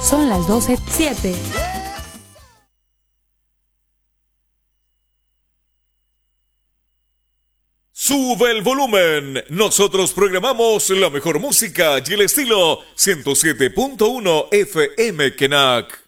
Son las 12:07. Sube el volumen. Nosotros programamos la mejor música y el estilo 107.1 FM Kenak.